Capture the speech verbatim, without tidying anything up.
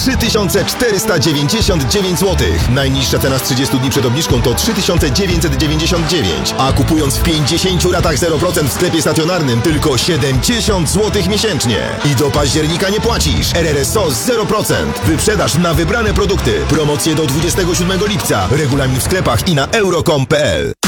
trzy tysiące czterysta dziewięćdziesiąt dziewięć złotych. Najniższa cena z trzydziestu dni przed obniżką to trzy tysiące dziewięćset dziewięćdziesiąt dziewięć, a kupując w pięćdziesięciu ratach zero procent w sklepie stacjonarnym tylko siedemdziesiąt złotych miesięcznie. I do października nie płacisz. R R S O zero procent. Wyprzedaż na wybrane produkty. Promocje do dwudziestego siódmego lipca. Regulamin w sklepach i na euro kropka com kropka p l.